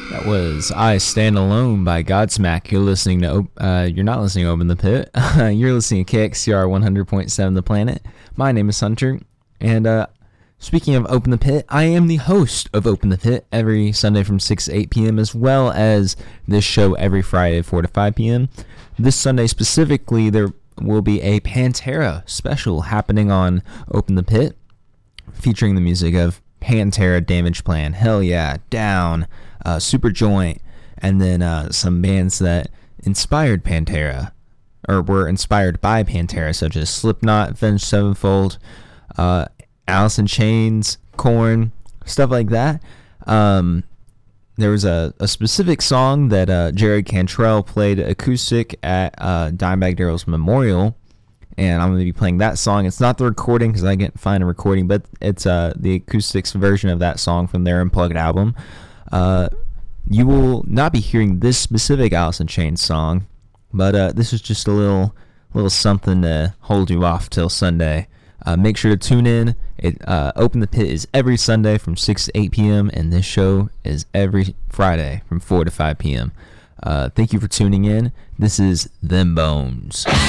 That was "I Stand Alone" by Godsmack. You're not listening to Open the Pit. You're listening to KXCR 100.7 The Planet. My name is Hunter, and speaking of Open the Pit, I am the host of Open the Pit every Sunday from 6 to 8 p.m., as well as this show every Friday 4 to 5 p.m. This Sunday specifically, there will be a Pantera special happening on Open the Pit, featuring the music of Pantera, Damage Plan, Hell Yeah, Down, Super Joint, and then some bands that inspired Pantera, or were inspired by Pantera, such as Slipknot, Avenged Sevenfold, Alice in Chains, Korn, stuff like that. There was a specific song that Jerry Cantrell played acoustic at Dimebag Darrell's memorial, and I'm going to be playing that song. It's not the recording because I can't find a recording, but it's the acoustics version of that song from their Unplugged album. You will not be hearing this specific Alice in Chains song, but this is just a little something to hold you off till Sunday. Make sure to tune in. Open the Pit is every Sunday from 6 to 8 p.m., and this show is every Friday from 4 to 5 p.m. Thank you for tuning in. This is Them Bones.